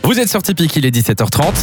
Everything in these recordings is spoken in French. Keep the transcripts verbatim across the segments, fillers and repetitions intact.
Vous êtes sur Tipeee, il est dix-sept heures trente.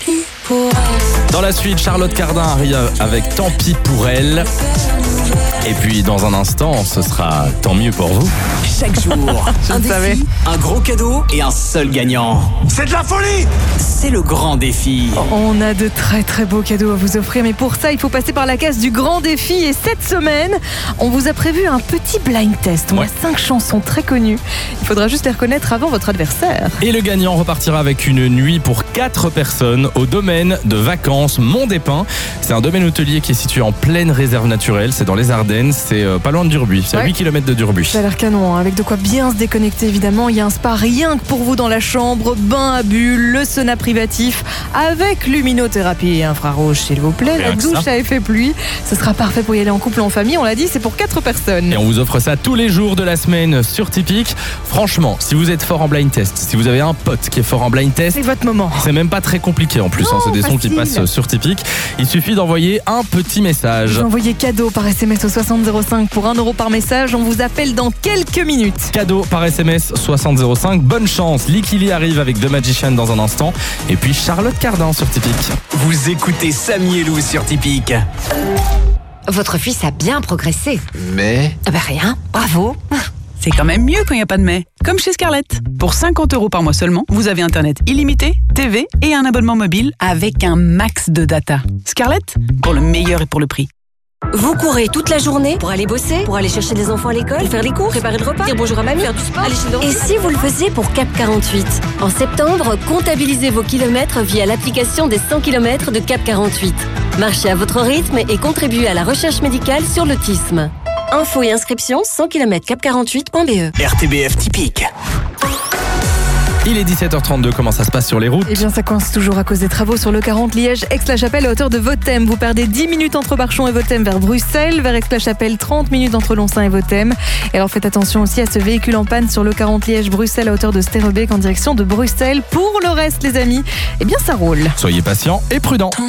Dans la suite, Charlotte Cardin arrive avec Tant pis pour elle. Et puis dans un instant, ce sera tant mieux pour vous. Chaque jour, un défi, un gros cadeau et un seul gagnant. C'est de la folie! C'est le grand défi. On a de très très beaux cadeaux à vous offrir, mais pour ça, il faut passer par la case du grand défi. Et cette semaine, on vous a prévu un petit blind test. On Ouais. a cinq chansons très connues. Il faudra juste les reconnaître avant votre adversaire. Et le gagnant repartira avec une nuit pour quatre personnes au domaine de vacances Mont des Pins. C'est un domaine hôtelier qui est situé en pleine réserve naturelle. C'est dans les Ardennes, c'est euh, pas loin de Durbuy. C'est à Ouais. huit kilomètres de Durbuy. Ça a l'air canon, hein, avec de quoi bien se déconnecter évidemment. Il y a un spa rien que pour vous dans la chambre, bain à bulles, le sauna privatif, avec luminothérapie et infrarouge s'il vous plaît, Rien la que douche ça. à effet pluie. Ce sera parfait pour y aller en couple ou en famille, on l'a dit, c'est pour quatre personnes. Et on vous offre ça tous les jours de la semaine sur Tipeee. Franchement, si vous êtes fort en blind test, si vous avez un pote qui est fort en blind test, C'est votre moment. c'est même pas très compliqué en plus. Non, hein, c'est des sons qui facile. passent sur Tipeee. Il suffit d'envoyer un petit message. Vous envoyez cadeau par S M S au soixante zéro cinq pour un euro par message. On vous appelle dans quelques minutes. Cadeau par S M S soixante zéro cinq. Bonne chance. Likili arrive avec The Magician dans un instant. Et puis Charlotte Cardin sur Tipeee. Vous écoutez Samy et Lou sur Tipeee. Votre fils a bien progressé. Mais... Ah bah rien, bravo. C'est quand même mieux quand il n'y a pas de mais. Comme chez Scarlett. Pour cinquante euros par mois seulement, vous avez Internet illimité, T V et un abonnement mobile avec un max de data. Scarlett, pour le meilleur et pour le prix. Vous courez toute la journée pour aller bosser, pour aller chercher les enfants à l'école, pour faire les cours, préparer le repas, dire bonjour à mamie, faire du sport, aller chez le dentiste. Et si vous le faisiez pour Cap quarante-huit? En septembre, comptabilisez vos kilomètres via l'application des cent kilomètres de Cap quarante-huit. Marchez à votre rythme et contribuez à la recherche médicale sur l'autisme. Infos et inscriptions cent kilomètres cap quarante-huit point b e. R T B F Tipeee. Il est dix-sept heures trente-deux. Comment ça se passe sur les routes? Eh bien, ça coince toujours à cause des travaux sur le quarante Liège-Aix-la-Chapelle à hauteur de Vothème. Vous perdez dix minutes entre Barchon et Vothème vers Bruxelles, vers Aix-la-Chapelle, trente minutes entre Lonsin et Vothème. Et alors, faites attention aussi à ce véhicule en panne sur le quarante Liège-Bruxelles à hauteur de Sterrebeek en direction de Bruxelles. Pour le reste, les amis, eh bien, ça roule. Soyez patients et prudents.